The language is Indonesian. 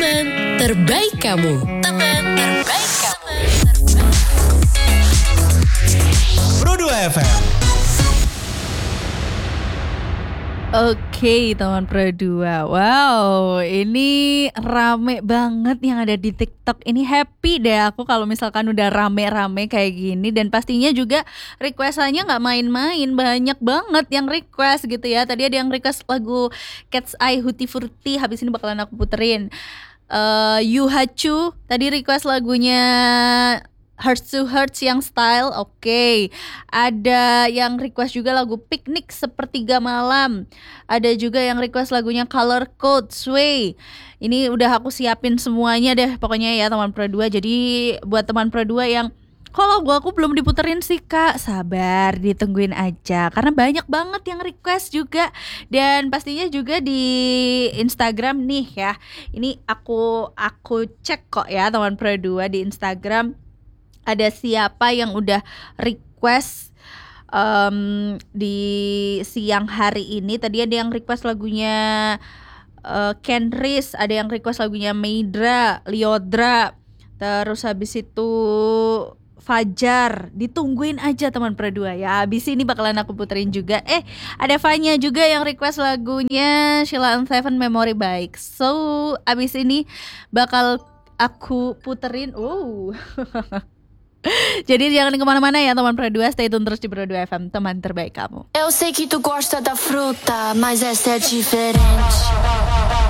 Teman terbaik kamu. Teman terbaik kamu. Pro2 FM. Oke, teman Pro2. Wow, ini rame banget yang ada di TikTok. Ini happy deh aku kalau misalkan udah rame-rame kayak gini. Dan pastinya juga requestannya gak main-main. Banyak banget yang request gitu ya. Tadi ada yang request lagu Cat's Eye Huti Furti. Habis ini bakalan aku puterin. Yuhachu tadi request lagunya Hearts to Hearts yang style, oke. Ada yang request juga lagu Piknik Sepertiga Malam. Ada juga yang request lagunya Color Code Sway. Ini udah aku siapin semuanya deh pokoknya ya teman Pro2. Jadi buat teman Pro2 yang kok lagu aku belum diputerin sih kak, sabar, ditungguin aja karena banyak banget yang request juga. Dan pastinya juga di Instagram nih ya. Ini aku cek kok ya teman Pro2 di Instagram. Ada siapa yang udah request di siang hari ini. Tadi ada yang request lagunya Kenris, ada yang request lagunya Meidra, Liodra. Terus habis itu Fajar. Ditungguin aja teman Pro2 ya. Habis ini bakalan aku puterin juga. Ada Fanya juga yang request lagunya Sheila on Seven Memory Baik. So abis ini bakal aku puterin. Jadi jangan kemana-mana ya teman Pro2, stay tune terus di Pro2 FM, teman terbaik kamu. Eu sei que tu gosta da fruta, mas essa é diferente.